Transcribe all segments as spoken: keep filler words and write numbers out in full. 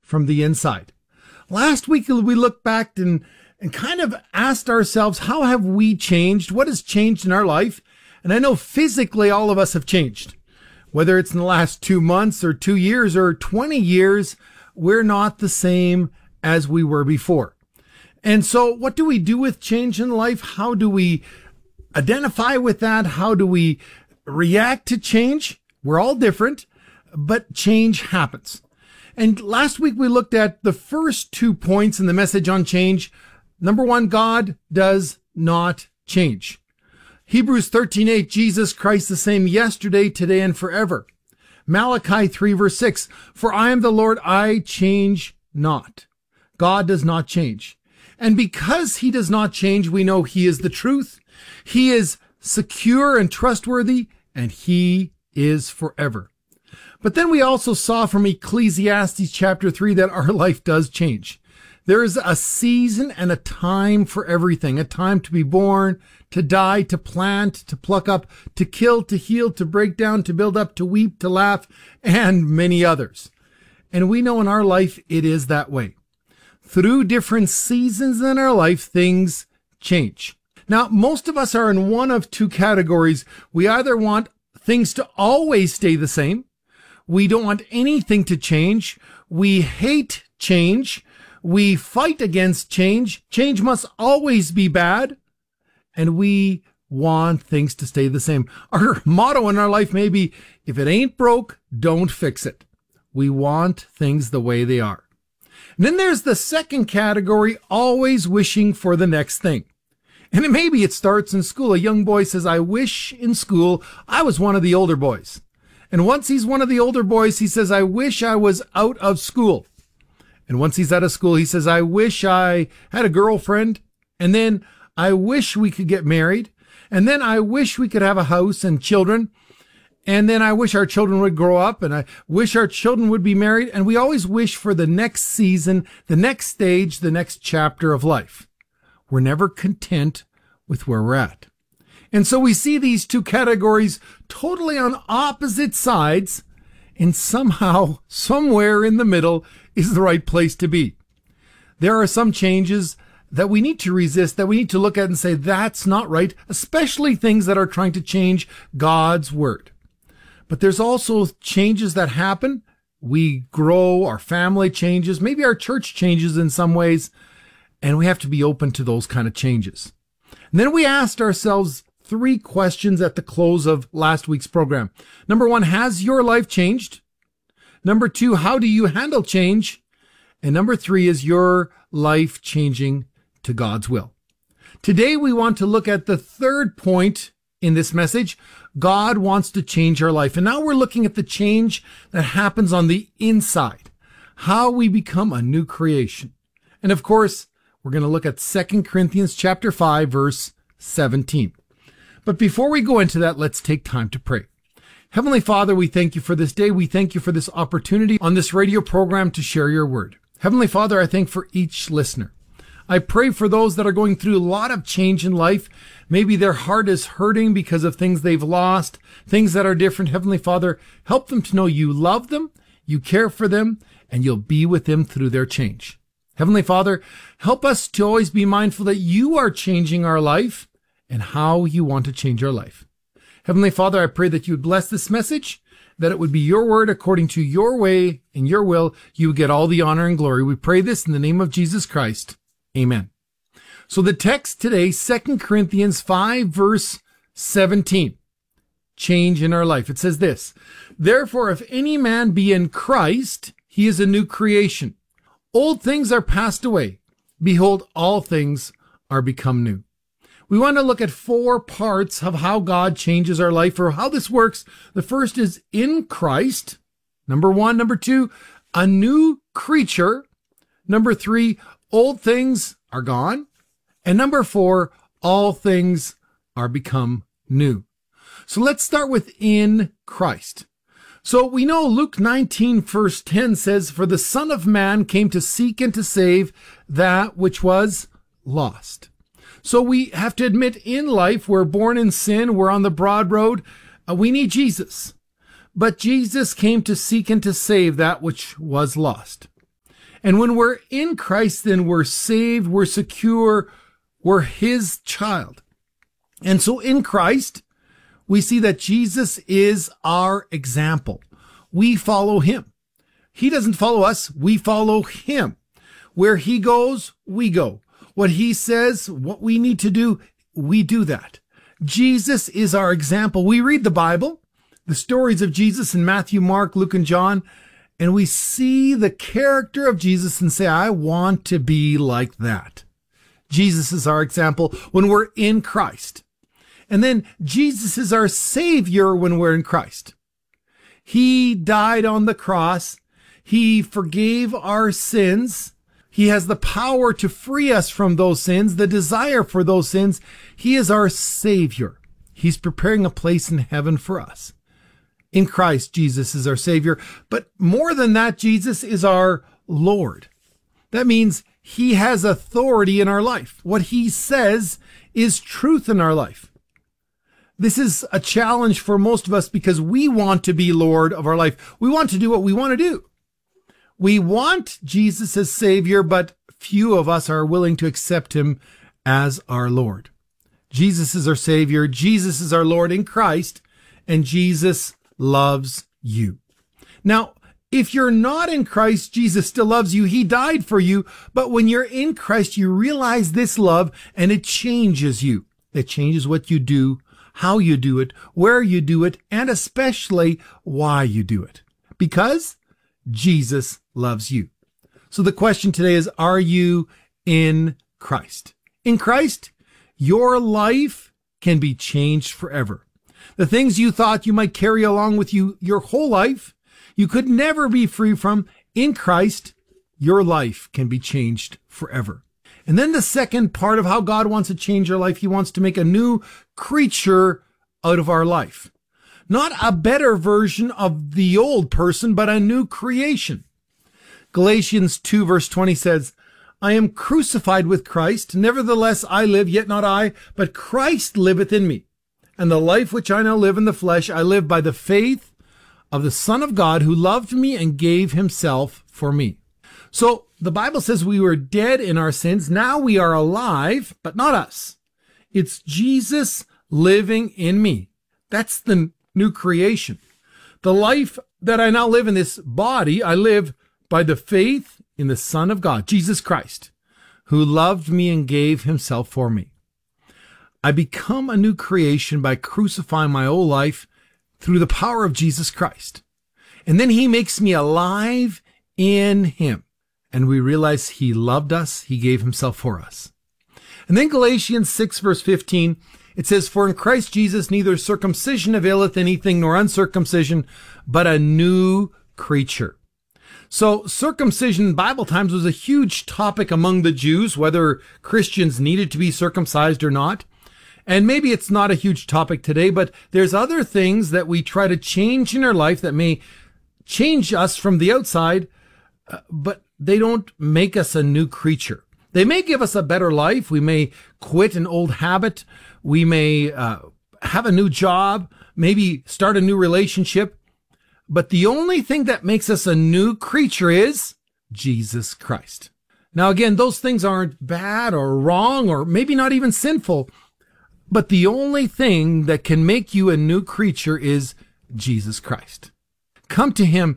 from the inside. Last week, we looked back and, and kind of asked ourselves, how have we changed? What has changed in our life? And I know physically all of us have changed. Whether it's in the last two months or two years or twenty years, we're not the same as we were before. And so what do we do with change in life? How do we identify with that? How do we react to change? We're all different, but change happens. And last week we looked at the first two points in the message on change. Number one, God does not change. Hebrews thirteen eight, Jesus Christ the same yesterday, today, and forever. Malachi three verse six, for I am the Lord, I change not. God does not change. And because he does not change, we know he is the truth. He is secure and trustworthy, and he is forever. But then we also saw from Ecclesiastes chapter three that our life does change. There is a season and a time for everything, a time to be born, to die, to plant, to pluck up, to kill, to heal, to break down, to build up, to weep, to laugh, and many others. And we know in our life it is that way. Through different seasons in our life, things change. Now, most of us are in one of two categories. We either want things to always stay the same. We don't want anything to change. We hate change. We fight against change. Change must always be bad. And we want things to stay the same. Our motto in our life may be, if it ain't broke, don't fix it. We want things the way they are. And then there's the second category, always wishing for the next thing. And it, maybe it starts in school. A young boy says, I wish in school I was one of the older boys. And once he's one of the older boys, he says, I wish I was out of school. And once he's out of school, he says, I wish I had a girlfriend. And then I wish we could get married. And then I wish we could have a house and children. And then I wish our children would grow up, and I wish our children would be married. And we always wish for the next season, the next stage, the next chapter of life. We're never content with where we're at. And so we see these two categories totally on opposite sides, and somehow, somewhere in the middle is the right place to be. There are some changes that we need to resist, that we need to look at and say, that's not right, especially things that are trying to change God's word. But there's also changes that happen. We grow, our family changes, maybe our church changes in some ways, and we have to be open to those kind of changes. And then we asked ourselves three questions at the close of last week's program. Number one, has your life changed? Number two, how do you handle change? And number three, is your life changing to God's will? Today, we want to look at the third point in this message. God wants to change our life. And now we're looking at the change that happens on the inside, how we become a new creation. And of course, we're going to look at Second Corinthians chapter five, verse seventeen. But before we go into that, let's take time to pray. Heavenly Father, we thank you for this day. We thank you for this opportunity on this radio program to share your word. Heavenly Father, I thank for each listener. I pray for those that are going through a lot of change in life. Maybe their heart is hurting because of things they've lost, things that are different. Heavenly Father, help them to know you love them, you care for them, and you'll be with them through their change. Heavenly Father, help us to always be mindful that you are changing our life and how you want to change our life. Heavenly Father, I pray that you would bless this message, that it would be your word according to your way and your will. You would get all the honor and glory. We pray this in the name of Jesus Christ. Amen. So the text today, Second Corinthians five, verse seventeen. Change in our life. It says this, therefore, if any man be in Christ, he is a new creation. Old things are passed away. Behold, all things are become new. We want to look at four parts of how God changes our life, or how this works. The first is in Christ. Number one. Number two, a new creature. Number three, old things are gone. And number four, all things are become new. So let's start with in Christ. So we know Luke nineteen verse ten says, for the Son of Man came to seek and to save that which was lost. So we have to admit, in life, we're born in sin, we're on the broad road, uh, we need Jesus. But Jesus came to seek and to save that which was lost. And when we're in Christ, then we're saved, we're secure, we're his child. And so in Christ, we see that Jesus is our example. We follow him. He doesn't follow us, we follow him. Where he goes, we go. What he says, what we need to do, we do that. Jesus is our example. We read the Bible, the stories of Jesus in Matthew, Mark, Luke, and John, and we see the character of Jesus and say, I want to be like that. Jesus is our example when we're in Christ. And then Jesus is our Savior when we're in Christ. He died on the cross. He forgave our sins. He has the power to free us from those sins, the desire for those sins. He is our Savior. He's preparing a place in heaven for us. In Christ, Jesus is our Savior. But more than that, Jesus is our Lord. That means he has authority in our life. What he says is truth in our life. This is a challenge for most of us because we want to be Lord of our life. We want to do what we want to do. We want Jesus as Savior, but few of us are willing to accept him as our Lord. Jesus is our Savior. Jesus is our Lord in Christ, and Jesus loves you. Now, if you're not in Christ, Jesus still loves you. He died for you. But when you're in Christ, you realize this love and it changes you. It changes what you do, how you do it, where you do it, and especially why you do it. Because Jesus loves you. So the question today is, are you in Christ? In Christ, your life can be changed forever. The things you thought you might carry along with you your whole life, you could never be free from. In Christ, your life can be changed forever. And then the second part of how God wants to change our life, he wants to make a new creature out of our life. Not a better version of the old person, but a new creation. Galatians two verse twenty says, I am crucified with Christ. Nevertheless, I live, yet not I, but Christ liveth in me. And the life which I now live in the flesh, I live by the faith of the Son of God who loved me and gave himself for me. So the Bible says we were dead in our sins. Now we are alive, but not us. It's Jesus living in me. That's the new creation. The life that I now live in this body, I live by the faith in the Son of God, Jesus Christ, who loved me and gave himself for me. I become a new creation by crucifying my old life through the power of Jesus Christ. And then he makes me alive in him. And we realize he loved us. He gave himself for us. And then Galatians six verse fifteen, it says, For in Christ Jesus neither circumcision availeth anything nor uncircumcision, but a new creature. So circumcision in Bible times was a huge topic among the Jews, whether Christians needed to be circumcised or not. And maybe it's not a huge topic today, but there's other things that we try to change in our life that may change us from the outside, uh, but they don't make us a new creature. They may give us a better life. We may quit an old habit. We may uh, have a new job, maybe start a new relationship. But the only thing that makes us a new creature is Jesus Christ. Now, again, those things aren't bad or wrong or maybe not even sinful. But the only thing that can make you a new creature is Jesus Christ. Come to him.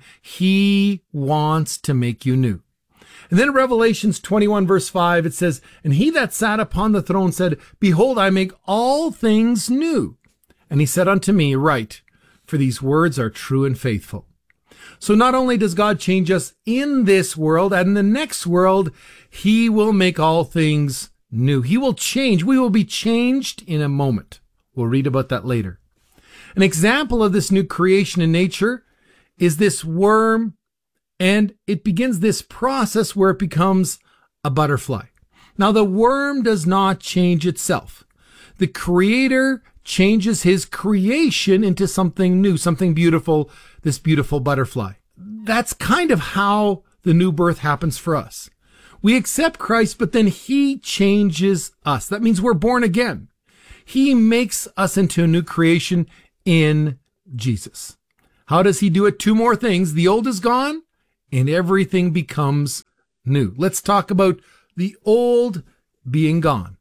He wants to make you new. And then in Revelations twenty-one verse five, it says, And he that sat upon the throne said, Behold, I make all things new. And he said unto me, Write, for these words are true and faithful. So not only does God change us in this world, and in the next world, he will make all things new. He will change. We will be changed in a moment. We'll read about that later. An example of this new creation in nature is this worm, and it begins this process where it becomes a butterfly. Now, the worm does not change itself. The Creator changes his creation into something new, something beautiful, this beautiful butterfly. That's kind of how the new birth happens for us. We accept Christ, but then he changes us. That means we're born again. He makes us into a new creation in Jesus. How does he do it? Two more things. The old is gone and everything becomes new. Let's talk about the old being gone.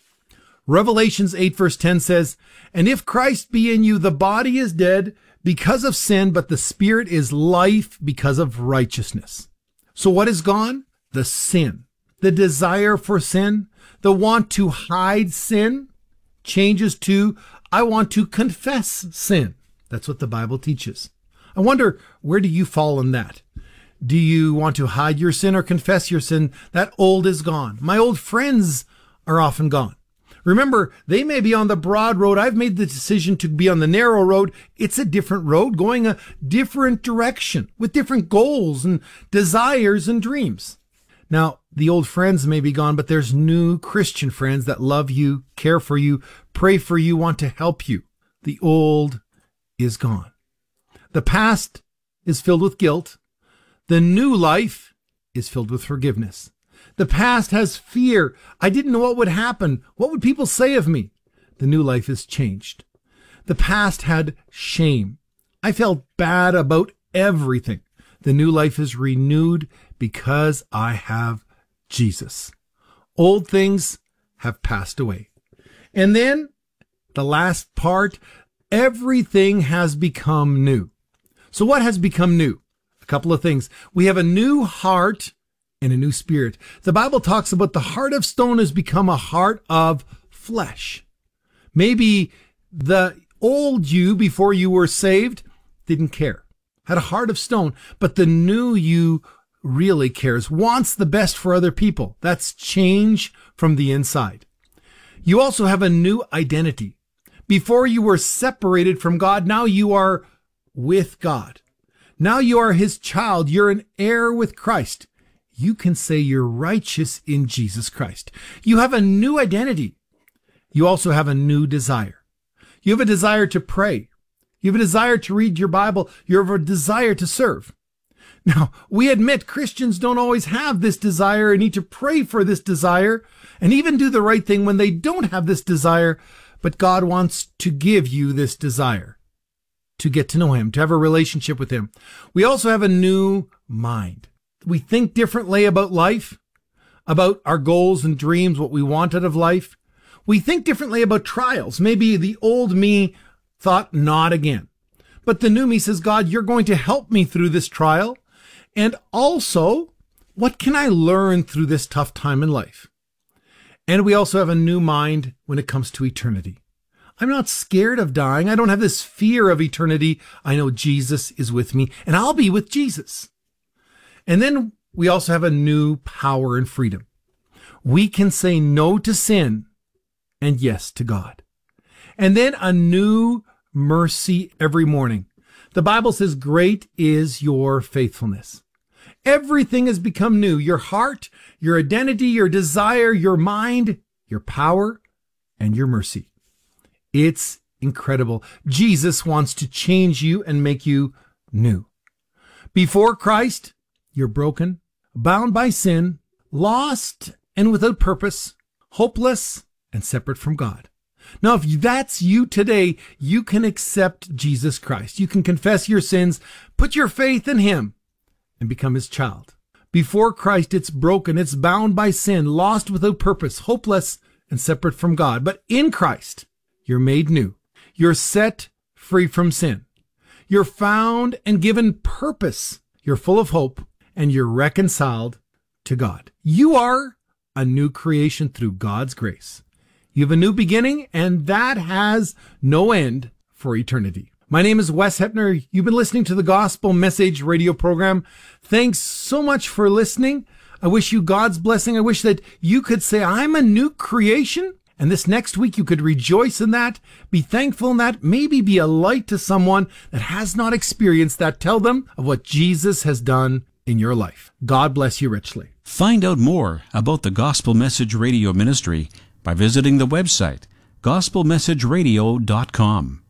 Revelations eight verse ten says, "And if Christ be in you, the body is dead because of sin, but the spirit is life because of righteousness." So what is gone? The sin. The desire for sin, the want to hide sin, changes to, I want to confess sin. That's what the Bible teaches. I wonder, where do you fall in that? Do you want to hide your sin or confess your sin? That old is gone. My old friends are often gone. Remember, they may be on the broad road. I've made the decision to be on the narrow road. It's a different road, going a different direction with different goals and desires and dreams. Now, the old friends may be gone, but there's new Christian friends that love you, care for you, pray for you, want to help you. The old is gone. The past is filled with guilt. The new life is filled with forgiveness. The past has fear. I didn't know what would happen. What would people say of me? The new life is changed. The past had shame. I felt bad about everything. The new life is renewed because I have Jesus. Old things have passed away. And then the last part, everything has become new. So what has become new? A couple of things. We have a new heart and a new spirit. The Bible talks about the heart of stone has become a heart of flesh. Maybe the old you before you were saved didn't care, had a heart of stone, but the new you really cares, wants the best for other people. That's change from the inside. You also have a new identity. Before you were separated from God, now you are with God. Now you are his child. You're an heir with Christ. You can say you're righteous in Jesus Christ. You have a new identity. You also have a new desire. You have a desire to pray. You have a desire to read your Bible. You have a desire to serve. Now, we admit Christians don't always have this desire and need to pray for this desire and even do the right thing when they don't have this desire, but God wants to give you this desire to get to know him, to have a relationship with him. We also have a new mind. We think differently about life, about our goals and dreams, what we want out of life. We think differently about trials. Maybe the old me thought, not again. But the new me says, God, you're going to help me through this trial. And also, what can I learn through this tough time in life? And we also have a new mind when it comes to eternity. I'm not scared of dying. I don't have this fear of eternity. I know Jesus is with me, and I'll be with Jesus. And then we also have a new power and freedom. We can say no to sin and yes to God. And then a new mercy every morning. The Bible says, great is your faithfulness. Everything has become new. Your heart, your identity, your desire, your mind, your power, and your mercy. It's incredible. Jesus wants to change you and make you new. Before Christ, you're broken, bound by sin, lost and without purpose, hopeless and separate from God. Now, if that's you today, you can accept Jesus Christ. You can confess your sins, put your faith in him, and become his child. Before Christ, it's broken, it's bound by sin, lost without purpose, hopeless and separate from God. But in Christ, you're made new. You're set free from sin. You're found and given purpose. You're full of hope, and you're reconciled to God. You are a new creation through God's grace. You have a new beginning, and that has no end for eternity. My name is Wes Hepner. You've been listening to the Gospel Message radio program. Thanks so much for listening. I wish you God's blessing. I wish that you could say, I'm a new creation. And this next week, you could rejoice in that, be thankful in that, maybe be a light to someone that has not experienced that. Tell them of what Jesus has done in your life. God bless you richly. Find out more about the Gospel Message Radio Ministry by visiting the website gospel message radio dot com.